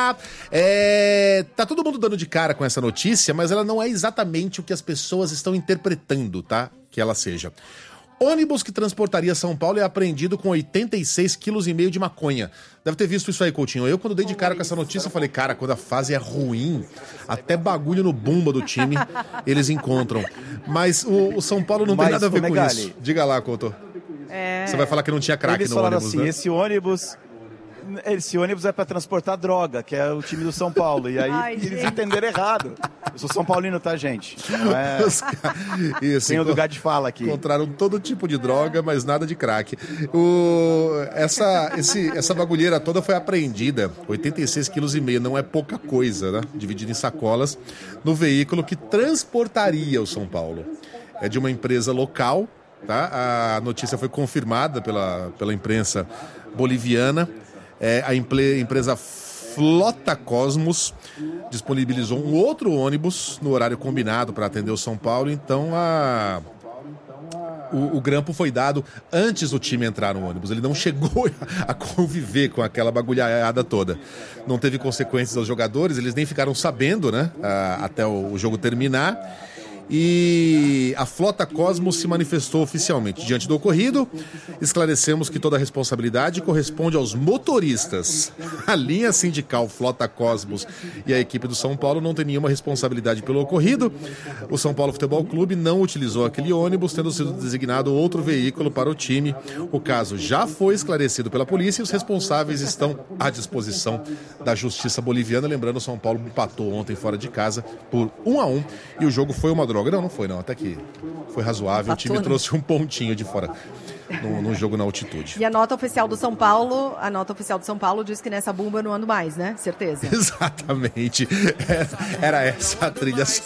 lá. Tá todo mundo dando de cara com essa notícia, mas ela não é exatamente o que as pessoas estão interpretando, tá? Que ela seja. Ônibus que transportaria São Paulo é apreendido com 86,5 kg de maconha. Deve ter visto isso aí, Coutinho. Eu, quando dei de cara com essa notícia, eu falei, cara, quando a fase é ruim, até bagulho no bumba do time eles encontram. Mas o São Paulo não tem nada a ver com isso. Diga lá, Couto. Você vai falar que não tinha craque no ônibus, assim, né? Esse ônibus é para transportar droga, que é o time do São Paulo. E aí eles entenderam errado. Eu sou São Paulino, tá, gente? Tem o lugar de fala aqui. Encontraram todo tipo de droga, mas nada de crack. Essa bagulheira toda foi apreendida, 86,5 kg, não é pouca coisa, né? Dividida em sacolas, no veículo que transportaria o São Paulo. É de uma empresa local, tá? A notícia foi confirmada pela imprensa boliviana. A empresa Flota Cosmos disponibilizou um outro ônibus no horário combinado para atender o São Paulo, então o grampo foi dado antes do time entrar no ônibus. Ele não chegou a conviver com aquela bagulhada toda. Não teve consequências aos jogadores, eles nem ficaram sabendo, né, até o jogo terminar. E a Flota Cosmos se manifestou oficialmente. Diante do ocorrido, esclarecemos que toda a responsabilidade corresponde aos motoristas. A linha sindical Flota Cosmos e a equipe do São Paulo não tem nenhuma responsabilidade pelo ocorrido. O São Paulo Futebol Clube não utilizou aquele ônibus, tendo sido designado outro veículo para o time. O caso já foi esclarecido pela polícia e os responsáveis estão à disposição da Justiça Boliviana. Lembrando, o São Paulo empatou ontem fora de casa por 1-1 e o jogo foi uma droga. Não foi não, até que foi razoável. O time trouxe um pontinho de fora no jogo na altitude. E a nota oficial do São Paulo diz que nessa bomba eu não ando mais, né? Certeza. Exatamente. Era essa a trilha sonora.